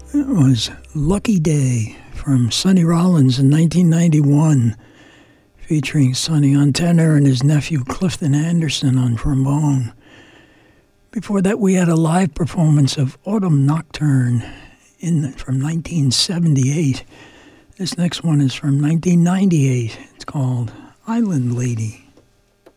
It was Lucky Day from Sonny Rollins in 1991, featuring Sonny on tenor and his nephew Clifton Anderson on trombone. Before that, we had a live performance of Autumn Nocturne from 1978. This next one is from 1998. It's called Island Lady.